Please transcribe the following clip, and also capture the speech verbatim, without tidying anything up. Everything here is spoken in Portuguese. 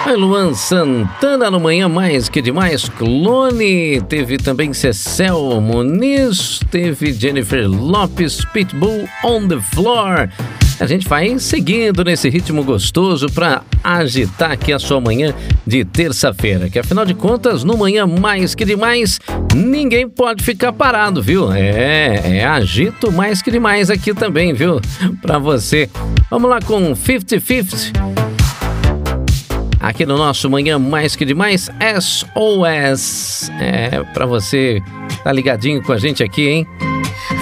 Luan Santana no Manhã Mais Que Demais, Clone, teve também Cecel Muniz, teve Jennifer Lopes, Pitbull On The Floor. A gente vai seguindo nesse ritmo gostoso para agitar aqui a sua manhã de terça-feira, que afinal de contas, no Manhã Mais Que Demais, ninguém pode ficar parado, viu? É, é agito mais que demais aqui também, viu? Para você. Vamos lá com cinquenta cinquenta. Aqui no nosso Manhã Mais Que Demais, S O S. É, pra você tá ligadinho com a gente aqui, hein?